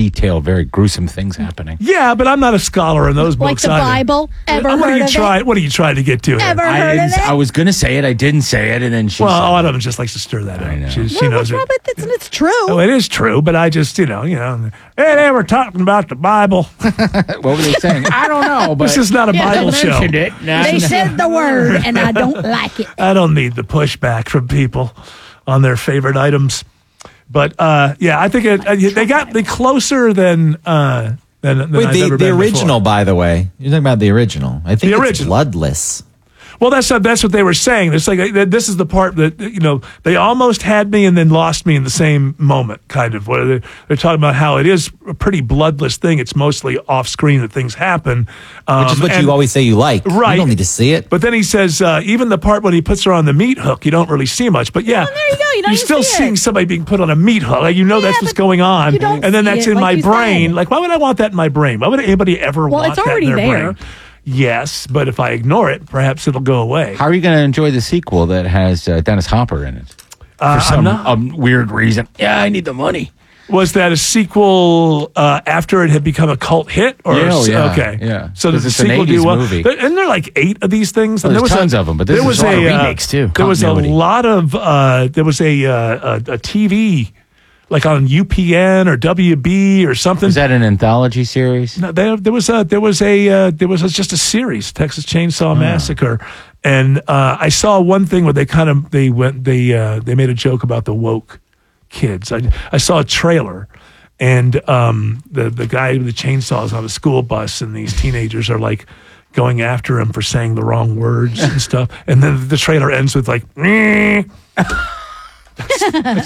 detailed, very gruesome things happening. Yeah, but I'm not a scholar in those Like books the either. Bible? Ever What heard of it? What are you trying to get to? Ever Here? heard of it? I was going to say it. I didn't say it, and then she Well, said Autumn just likes to stir that I know. up. She Well, knows what's it. wrong with it? It's true. Oh, it is true, but I just, hey, they were talking about the Bible. What were they saying? I don't know, but This is not a Bible they show. mentioned it. No, They no. said the word, and I don't like it. I don't need the pushback from people on their favorite items. But, I think they got the closer than I've ever the been original, before. by the way. You're talking about the original. I think The it's original. bloodless. Well, that's what they were saying. It's like this is the part that they almost had me and then lost me in the same moment, kind of. Where they're talking about how it is a pretty bloodless thing. It's mostly off screen that things happen, Which is what you always say you like. Right. You don't need to see it. But then he says even the part when he puts her on the meat hook, you don't really see much. But yeah, there you go. You don't you're even still see seeing it. somebody being put on a meat hook. Like, that's what's but going on, you don't and then see that's it, in like my you brain. said. Like, why would I want that in my brain? Why would anybody ever Well, want it's that already in their there. brain? Yes, but if I ignore it, perhaps it'll go away. How are you going to enjoy the sequel that has Dennis Hopper in it? For some weird reason. Yeah, I need the money. Was that a sequel after it had become a cult hit? Or okay, yeah. So does the 'Cause it's an sequel 80s do well? movie. Isn't there like 8 of these things? Well, there's tons of them, but this there is was a lot of remakes, too. There was a Continuity. lot of there was a TV like on UPN or WB or something. Is that an anthology series? No, there was just a series, Texas Chainsaw Massacre, and I saw one thing where they made a joke about the woke kids. I saw a trailer, and the guy with the chainsaw is on a school bus, and these teenagers are like going after him for saying the wrong words and stuff, and then the trailer ends with like. Meh. That's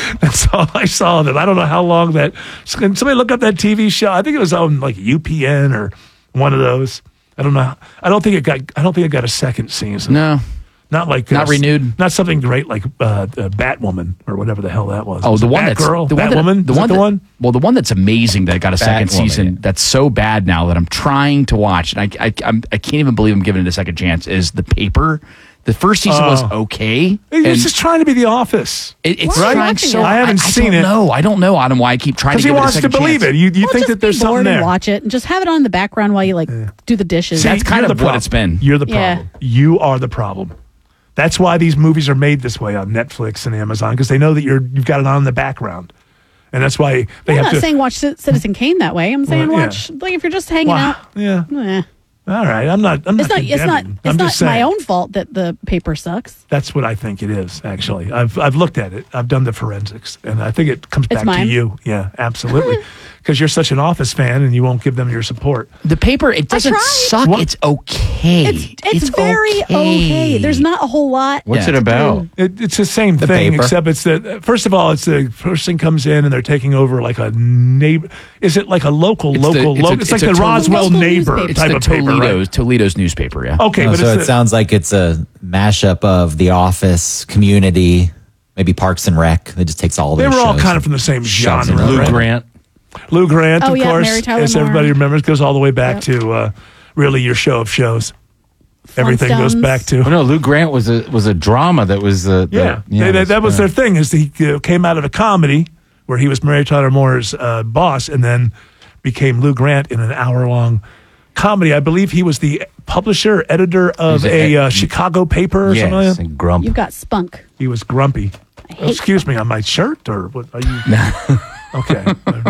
all I saw. That I don't know how long that. Can somebody look up that TV show? I think it was on like UPN or one of those. I don't know. I don't think it got a second season. No. Not like Not renewed. Not something great like Batwoman or whatever the hell that was. Oh, the one that's Batgirl, the one that- Batwoman. the Is one that that- the one. Well, the one that's amazing that got a second Batwoman, season. yeah. That's so bad now that I'm trying to watch, and I can't even believe I'm giving it a second chance. Is The Paper? The first season was okay. He's just trying to be The Office. It's Why are you trying watching so. it? I haven't seen it. I don't know, Adam. Why I keep trying to Because he give it a wants to second believe chance. it. You Well, think just that there's be something bored there. and watch it, and just have it on in the background while you do the dishes. See, That's kind you're of the what problem. it's been. You're the Yeah. problem. You are the problem. That's why these movies are made this way on Netflix and Amazon, because they know that you've got it on in the background, and that's why they I'm have not to. saying watch Citizen Kane that way. I'm saying Well, yeah. watch like if you're just hanging Wow. out. Yeah. eh. All right. I'm not. It's not. It's not. condemning. It's I'm not just saying. my own fault that The Paper sucks. That's what I think it is. Actually, I've looked at it. I've done the forensics, and I think it comes It's back mine. to you. Yeah, absolutely. Because you're such an Office fan, and you won't give them your support. The Paper, it doesn't tried. suck. What? It's okay. It's very okay. There's not a whole lot. What's Yeah. it about? It's the same thing, Paper. except it's first of all, it's the person comes in and they're taking over like a neighbor. Is it like a local? It's It's like the Roswell local neighbor newspaper. It's type the of paper, right? Toledo's newspaper. Yeah. Okay, but So it it's sounds like it's a mashup of The Office, Community, maybe Parks and Rec. It just takes all they those were all shows kind of from the same shoves genre. it Lou right? Grant. Lou Grant, Oh, of yeah, course, Mary Tyler as Moore. everybody remembers, goes all the way back to really your show of shows. Everything goes Flintstones. back to. Well, no, Lou Grant was a drama that was That was their thing. Is he came out of a comedy where he was Mary Tyler Moore's boss, and then became Lou Grant in an hour-long comedy. I believe he was the publisher, editor of He's a Chicago paper or something like Yes, that. and Grump. You've got spunk. He was grumpy. hate Excuse me, on my shirt or what? Are you? Okay.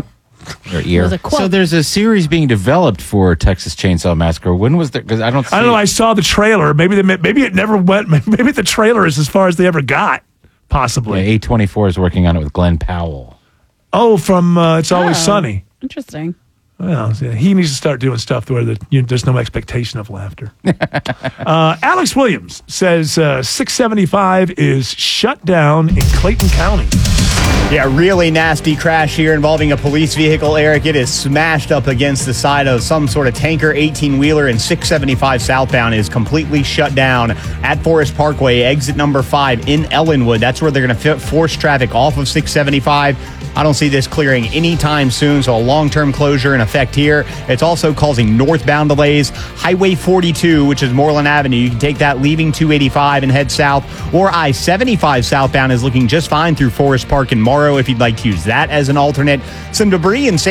Your It ear. was a quote. So there's a series being developed for Texas Chainsaw Massacre. When was there? Because I don't. See I don't know. I saw the trailer. Maybe it never went. Maybe the trailer is as far as they ever got. Possibly. A24 is working on it with Glenn Powell. Oh, from It's Always Oh. Sunny. Interesting. Well, he needs to start doing stuff where there's no expectation of laughter. Alex Williams says 675 is shut down in Clayton County. Yeah, really nasty crash here involving a police vehicle, Eric. It is smashed up against the side of some sort of tanker, 18-wheeler, and 675 southbound is completely shut down at Forest Parkway, exit number 5 in Ellenwood. That's where they're going to force traffic off of 675. I don't see this clearing anytime soon, so a long-term closure in effect here. It's also causing northbound delays. Highway 42, which is Moreland Avenue, you can take that leaving 285 and head south, or I-75 southbound is looking just fine through Forest Park and Morrow if you'd like to use that as an alternate. Some debris in San